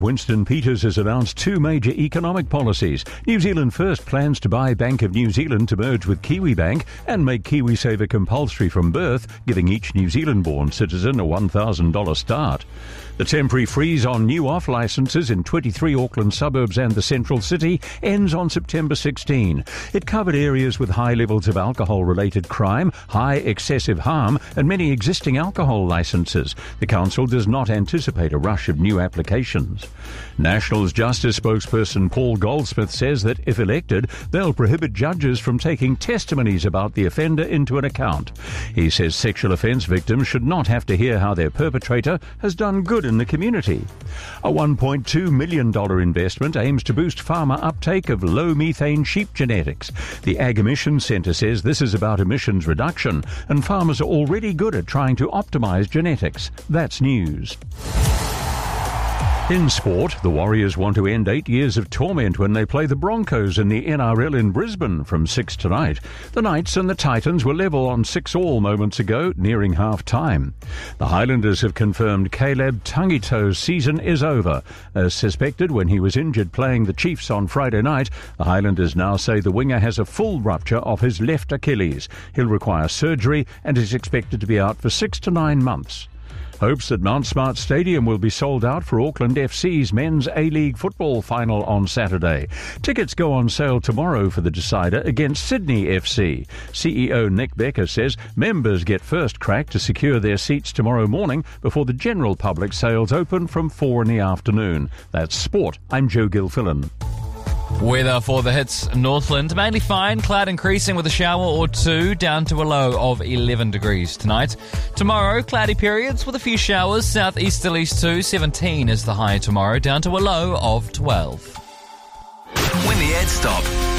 Winston Peters has announced two major economic policies. New Zealand First plans to buy Bank of New Zealand to merge with Kiwibank and make KiwiSaver compulsory from birth, giving each New Zealand-born citizen a $1,000 start. The temporary freeze on new off licences in 23 Auckland suburbs and the central city ends on September 16. It covered areas with high levels of alcohol-related crime, high excessive harm and many existing alcohol licences. The council does not anticipate a rush of new applications. Nationals Justice spokesperson Paul Goldsmith says that if elected, they'll prohibit judges from taking testimonies about the offender into an account. He says sexual offence victims should not have to hear how their perpetrator has done good in the community. A $1.2 million investment aims to boost farmer uptake of low-methane sheep genetics. The Ag Emissions Centre says this is about emissions reduction, and farmers are already good at trying to optimise genetics. That's news. In sport, the Warriors want to end 8 years of torment when they play the Broncos in the NRL in Brisbane from 6 tonight. The Knights and the Titans were level on 6-all moments ago, nearing half-time. The Highlanders have confirmed Caleb Tangito's season is over. As suspected when he was injured playing the Chiefs on Friday night, the Highlanders now say the winger has a full rupture of his left Achilles. He'll require surgery and is expected to be out for 6 to 9 months. Hopes that Mount Smart Stadium will be sold out for Auckland FC's men's A-League football final on Saturday. Tickets go on sale tomorrow for the decider against Sydney FC. CEO Nick Becker says members get first crack to secure their seats tomorrow morning before the general public sales open from 4 in the afternoon. That's sport. I'm Joe Gilfillan. Weather for the hits Northland, mainly fine, cloud increasing with a shower or two, down to a low of 11 degrees tonight. Tomorrow, cloudy periods with a few showers, southeasterlies too, 17 is the high tomorrow, down to a low of 12. When the ads stop,